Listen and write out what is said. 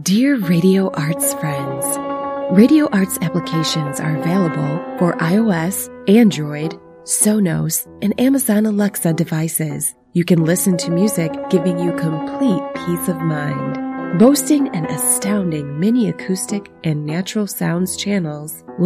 Dear Radio Arts friends, Radio Arts applications are available for iOS, Android, Sonos, and Amazon Alexa devices. You can listen to music giving you complete peace of mind. Boasting an astounding mini acoustic and natural sounds channels